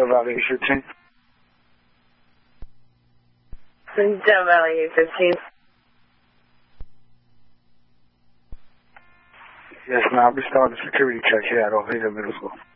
Del Valle 15. Del Valle 15. Yes, ma'am. I'll be starting the security check here at Ojeda Middle School.